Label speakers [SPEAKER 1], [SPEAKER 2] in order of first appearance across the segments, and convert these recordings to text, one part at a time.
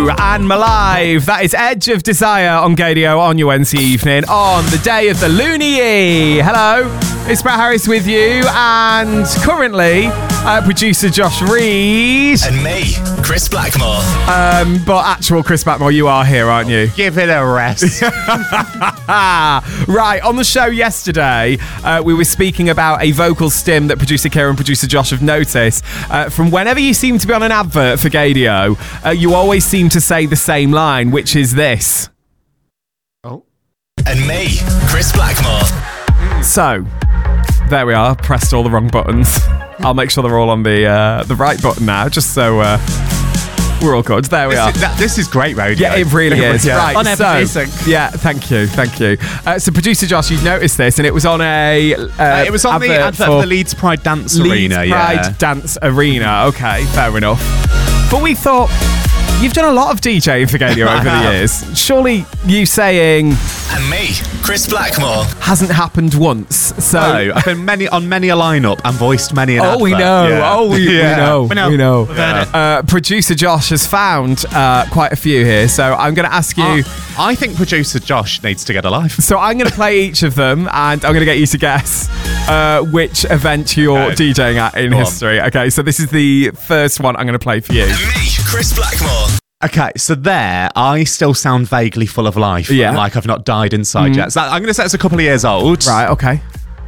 [SPEAKER 1] and Malive. That is Edge of Desire on Gadio on your Wednesday evening on the day of the Looney. Hello, it's Brett Harris with you, and currently producer Josh Reed.
[SPEAKER 2] And me, Chris Blackmore.
[SPEAKER 1] But actual Chris Blackmore, you are here, aren't you?
[SPEAKER 3] Give it a rest.
[SPEAKER 1] Right, on the show yesterday, we were speaking about a vocal stim that producer Kieran and producer Josh have noticed. From whenever you seem to be on an advert for Gadio, you always seem to say the same line, which is this.
[SPEAKER 3] Oh.
[SPEAKER 2] And me, Chris Blackmore.
[SPEAKER 1] So, there we are, pressed all the wrong buttons. I'll make sure they're all on the right button now, just so we're all good. There we are.
[SPEAKER 3] This is great radio.
[SPEAKER 1] Yeah, it really is.
[SPEAKER 3] Yeah.
[SPEAKER 1] Right,
[SPEAKER 4] On every
[SPEAKER 1] so,
[SPEAKER 4] sync.
[SPEAKER 1] yeah, thank you. So, producer Josh, you've noticed this, and it was on a
[SPEAKER 3] It was on the advert for the Leeds Pride Dance
[SPEAKER 1] Leeds
[SPEAKER 3] Arena.
[SPEAKER 1] Pride Dance Arena. Okay, fair enough. But we thought, you've done a lot of DJing for Gadio over the years. Surely you saying
[SPEAKER 2] And me, Chris Blackmore.
[SPEAKER 1] hasn't happened once. So
[SPEAKER 3] No, I've been on many a lineup and voiced many an advert.
[SPEAKER 1] we know.
[SPEAKER 3] Yeah.
[SPEAKER 1] Oh, we know.
[SPEAKER 4] We know. We've heard it.
[SPEAKER 1] Producer Josh has found quite a few here. So I'm going to ask you.
[SPEAKER 3] I think producer Josh needs to get a life.
[SPEAKER 1] So I'm going to play each of them, and I'm going to get you to guess which event you're
[SPEAKER 3] Okay.
[SPEAKER 1] DJing at in
[SPEAKER 3] Go on.
[SPEAKER 1] history. Okay, so this is the first one I'm going to play for you.
[SPEAKER 2] And me, Chris Blackmore.
[SPEAKER 3] Okay, so there, I still sound vaguely full of life.
[SPEAKER 1] Yeah.
[SPEAKER 3] Like I've not died inside yet. So I'm going to say it's a couple of years old.
[SPEAKER 1] Right, okay.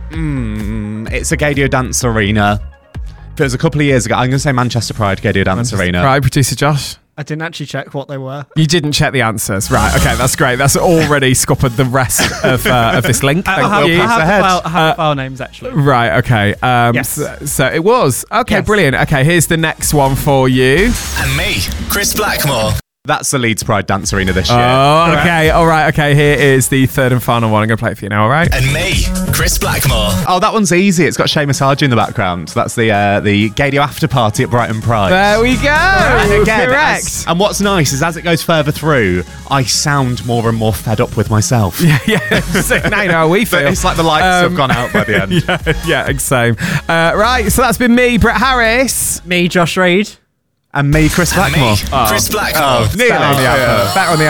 [SPEAKER 3] It's a Gadio Dance Arena. If it was a couple of years ago, I'm going to say Manchester Pride Gadio Dance Arena.
[SPEAKER 1] Right, producer Josh.
[SPEAKER 4] I didn't actually check what they were.
[SPEAKER 1] You didn't check the answers. Right, okay, that's great. That's already scuppered the rest of this link. Thank
[SPEAKER 4] I
[SPEAKER 1] you.
[SPEAKER 4] have the file names, actually.
[SPEAKER 1] Right, okay.
[SPEAKER 4] Yes.
[SPEAKER 1] So it was. Okay,
[SPEAKER 4] Yes.
[SPEAKER 1] brilliant. Okay, here's the next one for you.
[SPEAKER 2] And me, Chris Blackmore.
[SPEAKER 3] That's the Leeds Pride Dance Arena this year.
[SPEAKER 1] Oh, okay. All right, okay. Here is the third and final one. I'm going to play it for you now, all right?
[SPEAKER 2] And me, Chris Blackmore.
[SPEAKER 3] Oh, that one's easy. It's got Seamus Hardy in the background. So that's the Gadio after party at Brighton Pride.
[SPEAKER 1] There we go.
[SPEAKER 3] And again,
[SPEAKER 1] Correct.
[SPEAKER 3] and what's nice is as it goes further through, I sound more and more fed up with myself.
[SPEAKER 1] Yeah, so now you know how we feel.
[SPEAKER 3] But it's like the lights have gone out by the end.
[SPEAKER 1] yeah, same. Right, so that's been me, Brett Harris.
[SPEAKER 4] Me, Josh Reed.
[SPEAKER 3] And me, Chris
[SPEAKER 2] And
[SPEAKER 3] Blackmore.
[SPEAKER 2] me, Chris Blackmore.
[SPEAKER 3] Nearly.
[SPEAKER 1] Back on the